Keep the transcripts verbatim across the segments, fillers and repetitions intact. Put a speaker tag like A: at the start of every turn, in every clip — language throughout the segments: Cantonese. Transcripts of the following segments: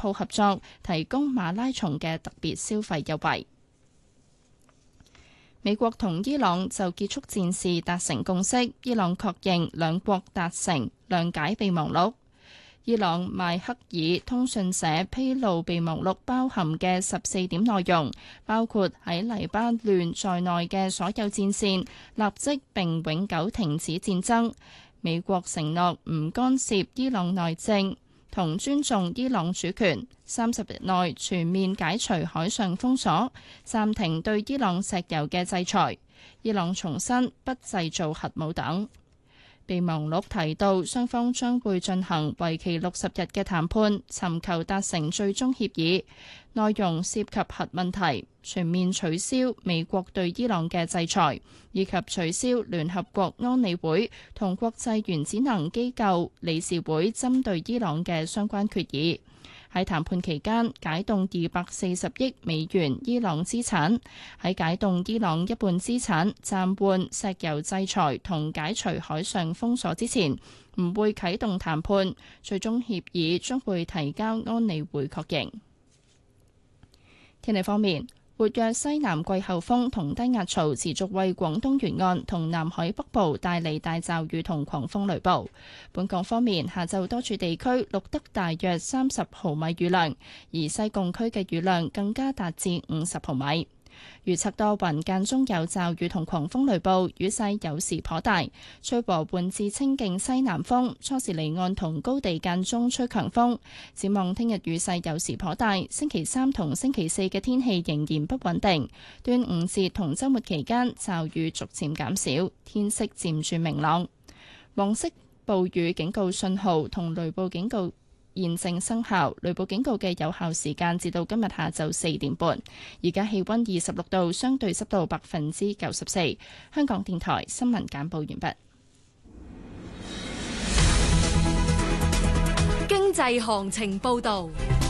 A: 好合作，提供馬拉松嘅特別消費優惠。美國同伊朗就結束戰事達成共識，伊朗確認兩國達成諒解備忘錄。伊朗邁克爾通訊社披露備忘錄包含嘅十四點內容，包括喺黎巴嫩在內嘅所有戰線立即並永久停止戰爭。美國承諾唔干涉伊朗內政，同尊重伊朗主權，三十日內全面解除海上封鎖，暫停對伊朗石油嘅制裁。伊朗重申不製造核武等。備忘錄提到，雙方將會進行為期六十日嘅談判，尋求達成最終協議，內容涉及核問題、全面取消美國對伊朗嘅制裁，以及取消聯合國安理會同國際原子能機構理事會針對伊朗嘅相關決議。喺談判期間，解凍二百四十億美元伊朗資產；喺解凍伊朗一半資產、暫緩石油制裁同解除海上封鎖之前，唔會啟動談判。最終協議將會提交安理會確認。天氣方面，活躍西南季候風同低壓槽持續為廣東沿岸同南海北部帶嚟大驟雨同狂風雷暴。本港方面，下晝多處地區錄得大約三十毫米雨量，而西貢區嘅雨量更加達至五十毫米。預測多雲，間中有驟雨同狂風雷暴，雨勢有時頗大，吹和緩至清勁西南風，初時離岸同高地間中吹強風。展望聽日雨勢有時頗大，星期三同星期四嘅天氣仍然不穩定。端午節同週末期間驟雨逐漸減少，天色漸轉明朗。黃色暴雨警告信號同雷暴警告現正生效，雷暴警告嘅有效時間至到今日下晝四點半。而家氣溫二十六度，相對濕度百分之九十四。香港電台新聞簡報完畢。
B: 經濟行情報道。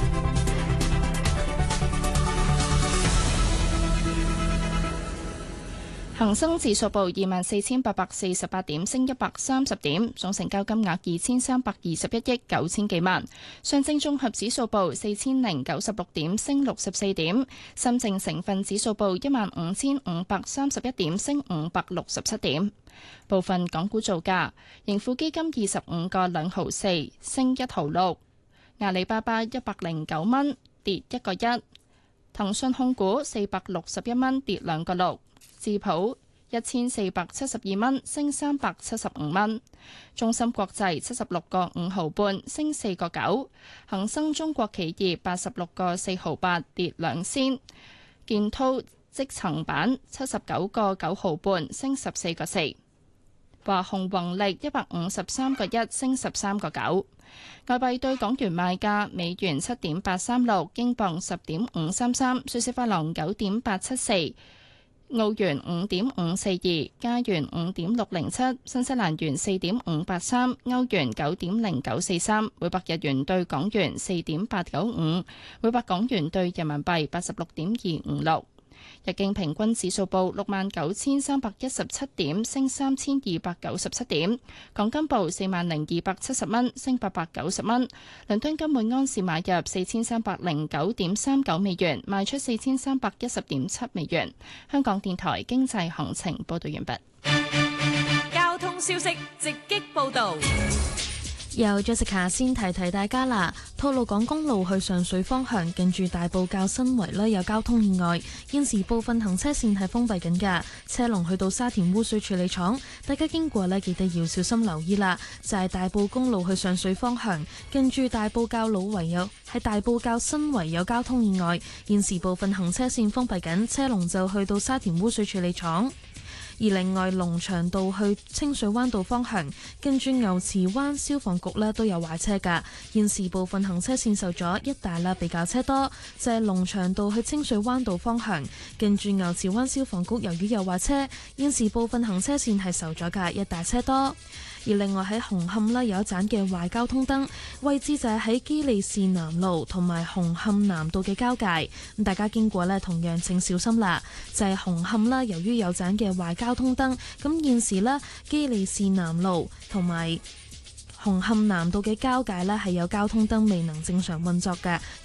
A: 恒生指數報二萬四千八百四十八點，升一百三十點，總成交金額二千三百二十一億九千幾萬。上證綜合指數報四千零九十六點，升六十四點。深證成分指數報一萬五千五百三十一點，升五百六十七點。部分港股造價：盈富基金二十五個兩毫四，升一毫六；阿里巴巴一百零九蚊，跌一個一；騰訊控股四百六十一蚊，跌兩個六。智普一千四百七十二蚊，升三百七十五蚊。中芯國際七十六個五毫半，升四個九。恒生中國企業八十六個四毫八，跌兩仙。建滔積層板七十九個九毫半，升十四個四。華虹宏力一百五十三個一，升十三個九。外幣對港元賣價：美元七點八三六，英鎊十點五三三，瑞士法郎九點八七四。澳元五點五四二，加元五點六零七，新西蘭元四點五八三，歐元九點零九四三，每百日元對港元四點八九五，每百港元對人民幣八十六點二五六。日經平均指數報六萬九千三百一十七點，升三千二百九十七點。港金報四萬零二百七十蚊，升八百九十蚊。倫敦金每安士買入四千三百零九點三九美元，賣出四千三百一十點七美元。香港電台經濟行情報道完畢。
B: 交通消息直擊報道。
C: 由 Jessica 先提提大家啦，吐露港公路去上水方向近住大埔滘新圍呢有交通意外，現時部分行車線係封閉緊㗎，車龍去到沙田污水處理廠，大家經過呢記得要小心留意啦。就係、是、大埔公路去上水方向近住大埔滘老圍有喺大埔滘新圍有交通意外，現時部分行車線封閉緊，車龍就去到沙田污水處理廠。而另外，龍翔道去清水灣道方向，跟住牛池灣消防局呢都有壞車㗎，現時部分行車線受阻，一帶啦比較車多。就係龍翔道去清水灣道方向，跟住牛池灣消防局由於有壞車，現時部分行車線係受阻㗎，一帶車多。而另外喺紅磡呢有一盞嘅壞交通燈，位置就係喺基利士南路同埋紅磡南道嘅交界，咁大家經過呢同樣請小心啦。就係、是、紅磡啦，由於有盞嘅壞交通燈，咁現時呢基利士南路同埋紅磡南道嘅交界呢係有交通燈未能正常運作嘅，